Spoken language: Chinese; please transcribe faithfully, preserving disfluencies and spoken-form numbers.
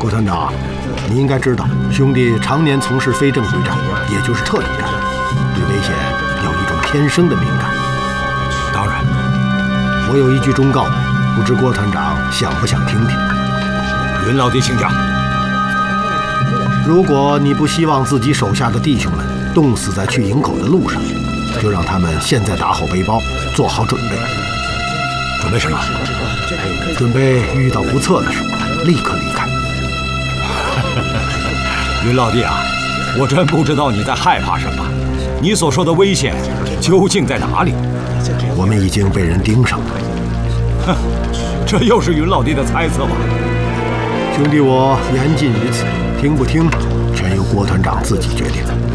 郭团长，你应该知道，兄弟常年从事非正规战，也就是特种战，对危险有一种天生的敏感。 当然， 我有一句忠告，不知郭团长想不想听听？ 云老弟，请讲。 如果你不希望自己手下的弟兄们冻死在去营口的路上，就让他们现在打好背包，做好准备。 准备什么？ 准备遇到不测的时候，立刻离开。 云老弟啊，我真不知道你在害怕什么。你所说的危险究竟在哪里？ 我们已经被人盯上了。 哼，这又是云老弟的猜测吧？ 兄弟，我言尽于此，听不听，全由郭团长自己决定。